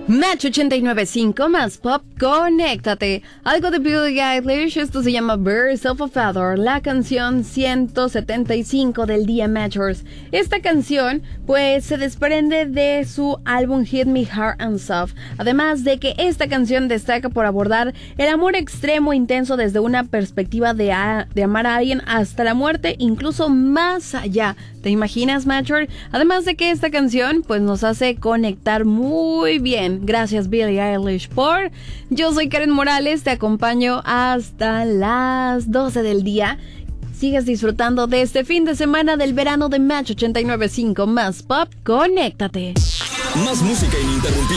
Match 89.5 más pop, conéctate. Algo de Billie Eilish, esto se llama Birds of a Feather, la canción 175 del día Matchers. Esta canción, pues, se desprende de su álbum Hit Me Hard and Soft. Además de que esta canción destaca por abordar el amor extremo intenso desde una perspectiva de amar a alguien hasta la muerte, incluso más allá. ¿Te imaginas, Matcher? Además de que esta canción, pues, nos hace conectar muy bien. Gracias, Billie Eilish, por... Yo soy Karen Morales, te acompaño hasta las 12 del día. Sigues disfrutando de este fin de semana del verano de Match 89.5 más pop. Conéctate. Más música ininterrumpida.